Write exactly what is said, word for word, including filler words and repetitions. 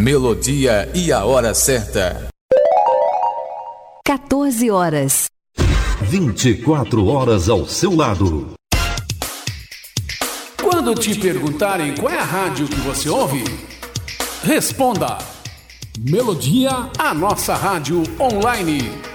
melodia e a hora certa. quatorze horas. vinte e quatro horas ao seu lado. Quando te perguntarem qual é a rádio que você ouve, responda: Melodia, a nossa rádio online.